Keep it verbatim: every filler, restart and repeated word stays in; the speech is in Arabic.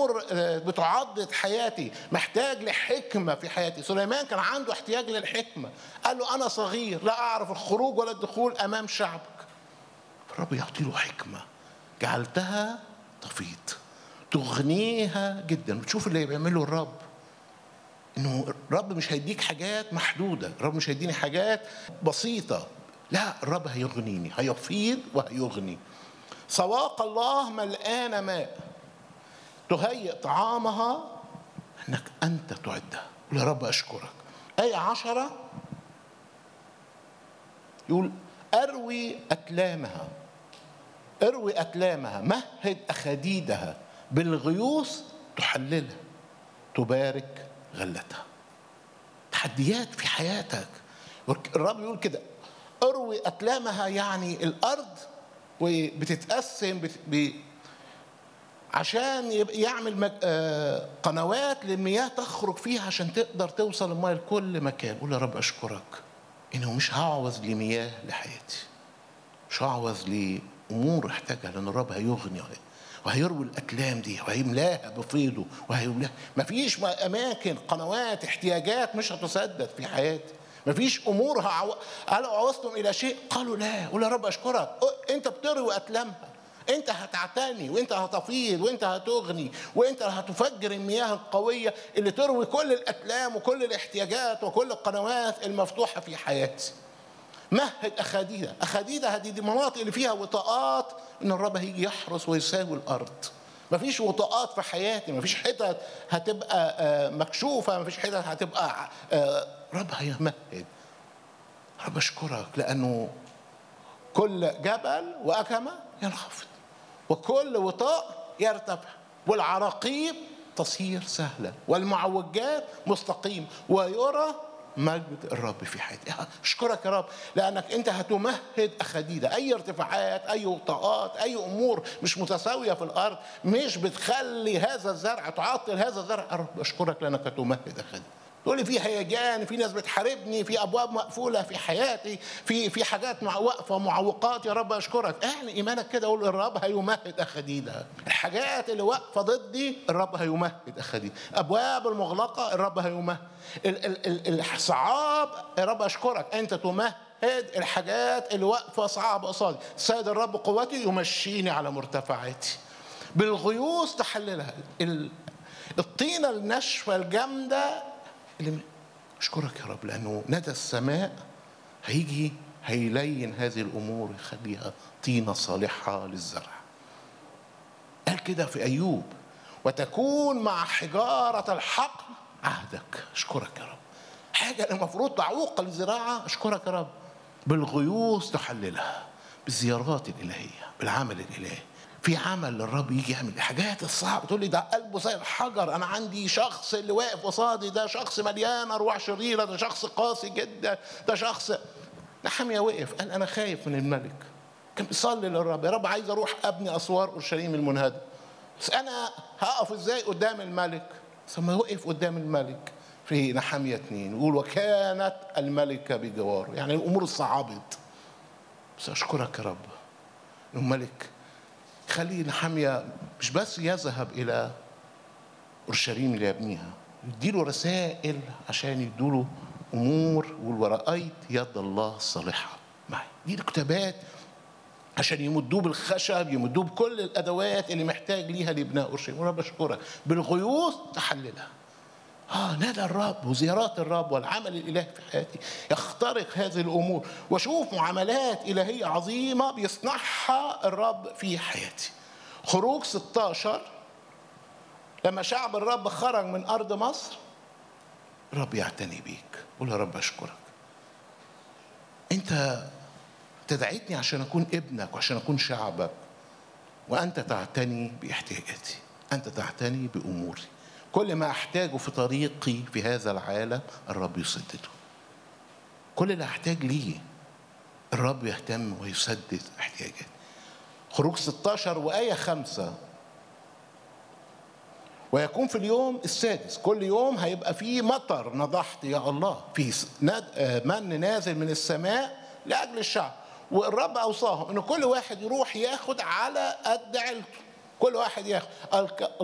أمور بتعضد حياتي، محتاج لحكمة في حياتي. سليمان كان عنده احتياج للحكمة، قال له أنا صغير لا أعرف الخروج ولا الدخول أمام شعبك. الرب يعطي له حكمة، جعلتها تفيض تغنيها جدا. بتشوف اللي بيعمله الرب، إنه الرب مش هيديك حاجات محدودة، الرب مش هيديني حاجات بسيطة، لا، الرب هيغنيني، هيفيض وهيغني. سواق الله ملآن ماء، تهيئ طعامها انك انت تعدها. يا رب اشكرك. آية عشرة يقول اروي اتلامها، اروي اتلامها، مهد اخاديدها، بالغيوث تحللها، تبارك غلتها. تحديات في حياتك، الرب يقول كده اروي اتلامها، يعني الارض وبتتقسم بت... عشان يعمل قنوات للمياه تخرج فيها عشان تقدر توصل المياه لكل مكان. قول يا رب أشكرك إنه مش هعوز لمياه لحياتي، مش هعوز لأمور احتاجها، لأن الرب هيغني وهيروي الأتلام دي وهيملاها بفيضه وهيملاها. مفيش أماكن، قنوات، احتياجات مش هتسدد في حياتي. مفيش أمور هعو... قالوا عوزتم إلى شيء، قالوا لا. قول يا رب أشكرك أنت بتروي أتلامها، انت هتعتني وانت هتفيض وانت هتغني وانت هتفجر المياه القوية اللي تروي كل الأتلام وكل الاحتياجات وكل القنوات المفتوحة في حياتي. مهد أخاديدها، أخاديدها دي, دي مناطق اللي فيها وطاءات ان الرب هيجي يحرس ويساوي الأرض. مفيش وطاءات في حياتي، مفيش حتت هتبقى مكشوفة، مفيش حتت هتبقى رب هيمهد. رب أشكرك لأنه كل جبل وأكمة ينخفض وكل وطاء يرتفع، والعراقيب تصير سهلة والمعوجات مستقيم، ويرى مجد الرب في حياتي. أشكرك يا رب لأنك أنت هتمهد أخاديدها، أي ارتفاعات، أي وطاءات، أي أمور مش متساوية في الأرض مش بتخلي هذا الزرع تعطل هذا الزرع. يا رب أشكرك لأنك هتمهد أخاديدها. تقول لي في هيجان، في ناس بتحاربني، في ابواب مقفوله في حياتي، في في حاجات مع واقفه، معوقات. يا رب اشكرك، اعلن ايمانك كده، قول الرب هيمهد اخاديدها. الحاجات اللي واقفه ضدي الرب هيمهد اخاديدها. ابواب المغلقه الرب هيمهد. الصعاب يا رب اشكرك انت تمهد الحاجات اللي واقفه صعبه قصادي. السيد الرب قوتي يمشيني على مرتفعاتي، بالغيوث تحللها. الطينه الناشفه الجامده اللي أشكرك يا رب لأنه ندى السماء هيجي هيلين هذه الأمور، يخليها طينة صالحة للزرع. قال كده في أيوب وتكون مع حجارة الحقل عهدك. أشكرك يا رب. حاجة المفروض تعوق الزراعة، أشكرك يا رب بالغيوث تحللها، بالزيارات الإلهية، بالعمل الإلهي. في عمل للرب يجي يعمل الحاجات الصعبة. تقول لي ده قلبه زي الحجر، أنا عندي شخص اللي واقف قصادي ده شخص مليان أرواح شريرة، ده شخص قاسي جدا، ده شخص. نحميا وقف قال أنا خايف من الملك، كان بيصلي للرب يا رب عايز أروح أبني أسوار أورشليم المنهدة، بس أنا هقف إزاي قدام الملك؟ ثم وقف قدام الملك في نحميا اتنين يقول وكانت الملكة بجواره، يعني الأمور الصعبت. بس أشكرك يا رب الملك خلي نحميا مش بس يذهب إلى أورشليم ليبنيها، يديله رسائل عشان يدوله أمور. ورأيت يد الله الصالحة معي، دي كتابات عشان يمدوه بالخشب، يمدوه بكل الأدوات اللي محتاج ليها لبناء أورشليم. ورب أشكرك بالغيوث تحللها. آه نادى الرب وزيارات الرب والعمل الإلهي في حياتي يخترق هذه الأمور، وشوف معاملات إلهية عظيمة بيصنعها الرب في حياتي. خروج ستاشر لما شعب الرب خرج من أرض مصر الرب يعتني بيك. قول يا رب أشكرك أنت تدعيتني عشان أكون ابنك وعشان أكون شعبك، وأنت تعتني باحتياجاتي، أنت تعتني بأموري. كل ما أحتاجه في طريقي في هذا العالم الرب يسدده. كل اللي أحتاج ليه الرب يهتم ويسدد احتياجاتي. خروج ستاشر وآية خمسة ويكون في اليوم السادس كل يوم هيبقى فيه مطر نضحت يا الله، في من نازل من السماء لأجل الشعب. والرب أوصاهم إن كل واحد يروح ياخد على قد عيلته، كل واحد ياخد.